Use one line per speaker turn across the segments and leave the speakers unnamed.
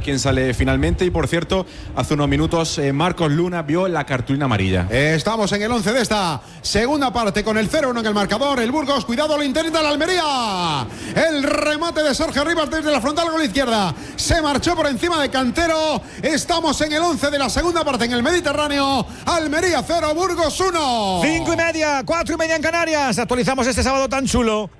quién sale finalmente. Y por cierto, hace unos minutos Marcos Luna vio la cartulina amarilla.
Estamos en el 11 de esta segunda parte con el 0-1 en el marcador. El Burgos, cuidado, lo intenta la Almería. El remate de Sergio Rivas desde la frontal con la izquierda. Se marchó por encima de Cantero. Estamos en el 11 de la segunda parte en el Mediterráneo. Almería 0, Burgos 1.
5:30, 4:30 en Canarias. Actualizamos este sábado tan chulo.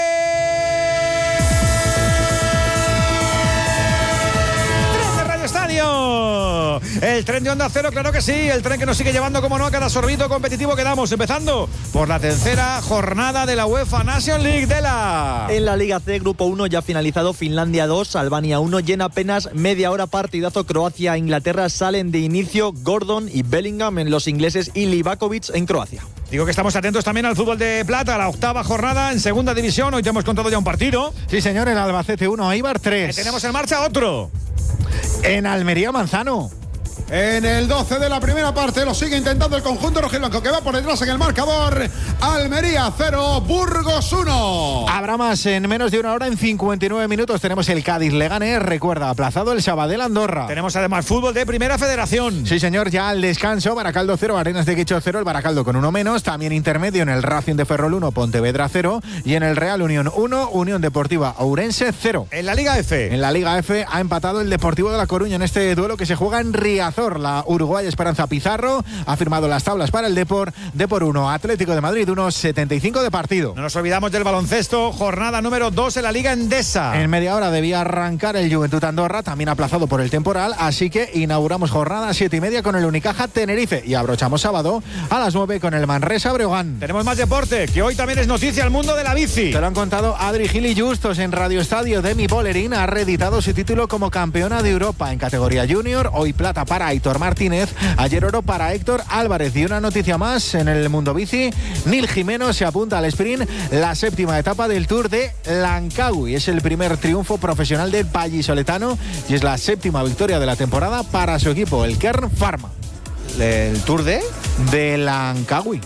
Estadio. El tren de Onda Cero, claro que sí. El tren que nos sigue llevando, como no, a cada sorbito competitivo que damos. Empezando por la tercera jornada de la UEFA Nations League de la...
En la Liga C, Grupo 1 ya finalizado. Finlandia 2, Albania 1. Llena apenas media hora partidazo. Croacia e Inglaterra salen de inicio. Gordon y Bellingham en los ingleses y Livakovic en Croacia.
Digo que estamos atentos también al fútbol de plata, la octava jornada en segunda división. Hoy te hemos contado ya un partido.
Sí, señor, en Albacete 1, Eibar 3.
Tenemos en marcha otro.
En Almería Manzano.
En el 12 de la primera parte lo sigue intentando el conjunto rojiblanco, que va por detrás en el marcador. Almería 0, Burgos 1.
Habrá más en menos de una hora. En 59 minutos tenemos el Cádiz Leganés. Recuerda, aplazado el Sabadell Andorra.
Tenemos además fútbol de Primera Federación.
Sí, señor, ya al descanso. Baracaldo 0, Arenas de Guicho 0. El Baracaldo con uno menos. También intermedio en el Racing de Ferrol 1, Pontevedra 0. Y en el Real Unión 1, Unión Deportiva Ourense 0.
En la Liga F.
En la Liga F ha empatado el Deportivo de La Coruña en este duelo que se juega en Riazor. La uruguaya Esperanza Pizarro ha firmado las tablas para el Depor 1, Atlético de Madrid 1, 75 de partido.
No nos olvidamos del baloncesto, jornada número 2 en la Liga Endesa.
En media hora debía arrancar el Juventud Andorra, también aplazado por el temporal, así que inauguramos jornada 7:30 con el Unicaja Tenerife y abrochamos sábado a las 9 con el Manresa Breogán.
Tenemos más deporte, que hoy también es noticia el mundo de la bici.
Te lo han contado Adri Gil y Justos en Radio Estadio. Demi Bollerin ha reeditado su título como campeona de Europa en categoría junior. Hoy plata para Aitor Martínez, ayer oro para Héctor Álvarez. Y una noticia más en el mundo bici: Nil Jimeno se apunta al sprint, la séptima etapa del Tour de Langkawi. Es el primer triunfo profesional del vallisoletano y es la séptima victoria de la temporada para su equipo, el Kern Pharma.
¿El Tour de
Langkawi.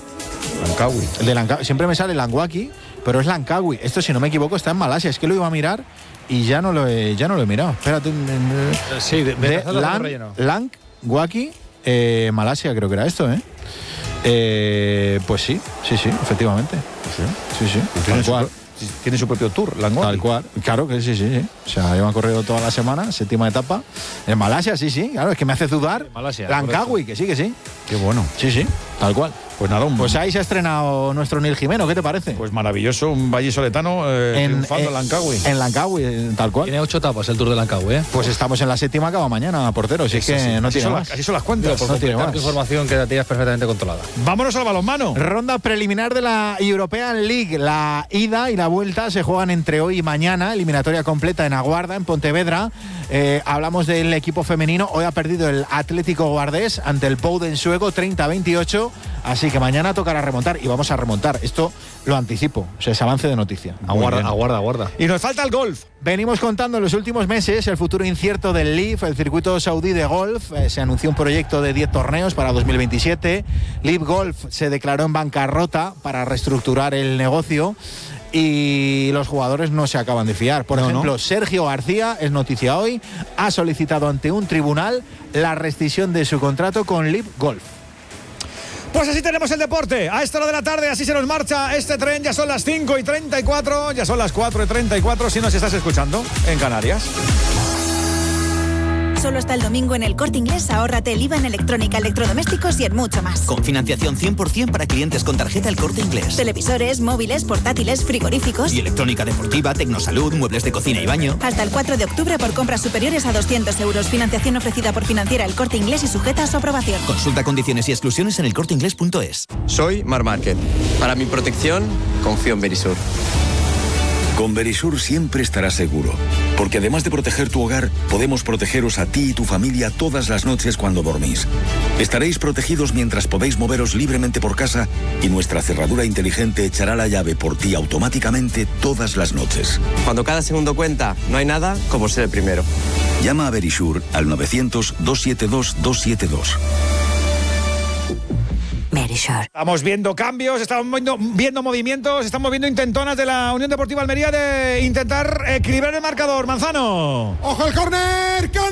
Siempre me sale Langwaki, pero es Langkawi. Esto, si no me equivoco, está en Malasia. Es que lo iba a mirar y ya no lo he mirado. Espérate.
Sí,
de Langwaki, Malasia creo que era esto, pues sí, efectivamente. Sí.
Tal cual. Tiene su propio tour, Langwaki.
Tal cual, claro que sí. O sea, llevan corrido toda la semana, séptima etapa. En Malasia, sí, claro, es que me hace dudar.
Malasia,
Langkawi, que sí.
Qué bueno.
Sí, tal cual.
Pues nada,
pues ahí se ha estrenado nuestro Nil Jimeno, ¿qué te parece?
Pues maravilloso, un vallisoletano triunfando en Langkawi.
En Langkawi, tal cual.
Tiene 8 etapas el Tour de Langkawi,
Pues estamos en la séptima, acaba mañana, portero, si es que no tiene más.
Así son las cuentas.
Por completar tu información que la tienes perfectamente controlada.
Vámonos al balonmano.
Ronda preliminar de la European League. La ida y la vuelta se juegan entre hoy y mañana. Eliminatoria completa en Aguarda, en Pontevedra. Hablamos del equipo femenino. Hoy ha perdido el Atlético Guardés ante el Pouden sueco 30-28. Así que mañana tocará remontar y vamos a remontar. Esto lo anticipo, o sea, es avance de noticia.
Aguarda.
Y nos falta el golf.
Venimos contando en los últimos meses el futuro incierto del LIV, el circuito saudí de golf. Se anunció un proyecto de 10 torneos para 2027. LIV Golf se declaró en bancarrota para reestructurar el negocio y los jugadores no se acaban de fiar. Por ejemplo, Sergio García, es noticia hoy, ha solicitado ante un tribunal la rescisión de su contrato con LIV Golf.
Pues así tenemos el deporte. A esta hora de la tarde, así se nos marcha este tren. Ya son las 5:34, ya son las 4:34 si nos estás escuchando en Canarias.
Solo hasta el domingo en El Corte Inglés, ahórrate el IVA en electrónica, electrodomésticos y en mucho más.
Con financiación 100% para clientes con tarjeta El Corte Inglés.
Televisores, móviles, portátiles, frigoríficos.
Y electrónica deportiva, tecnosalud, muebles de cocina y baño.
Hasta el 4 de octubre por compras superiores a 200 euros. Financiación ofrecida por Financiera El Corte Inglés y sujeta a su aprobación.
Consulta condiciones y exclusiones en elcorteinglés.es.
Soy Mar Márquez. Para mi protección, confío en Verisur.
Con Verisur siempre estarás seguro, porque además de proteger tu hogar, podemos protegeros a ti y tu familia todas las noches cuando dormís. Estaréis protegidos mientras podéis moveros libremente por casa y nuestra cerradura inteligente echará la llave por ti automáticamente todas las noches.
Cuando cada segundo cuenta, no hay nada como ser el primero.
Llama a Verisur al 900-272-272.
Verisur.
Estamos viendo cambios, estamos viendo movimientos, estamos viendo intentonas de la Unión Deportiva Almería de intentar equilibrar el marcador. Manzano.
¡Ojo el córner!